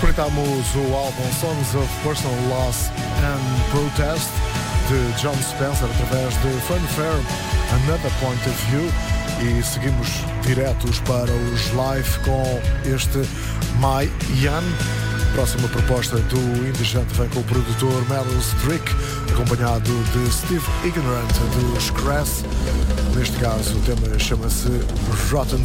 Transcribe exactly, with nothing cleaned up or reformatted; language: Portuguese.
Espreitamos o álbum Songs of Personal Loss and Protest de Jon Spencer através de Funfair, Another Point of View, e seguimos diretos para os live com este My Yan. Próxima proposta do Indigente vem com o produtor Meryl Strick, acompanhado de Steve Ignorant dos Crass. Neste caso o tema chama-se Rotten